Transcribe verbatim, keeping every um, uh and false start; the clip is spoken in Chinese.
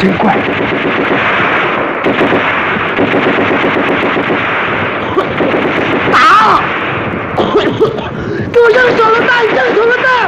真怪。打！给我扔手榴弹！扔手榴弹！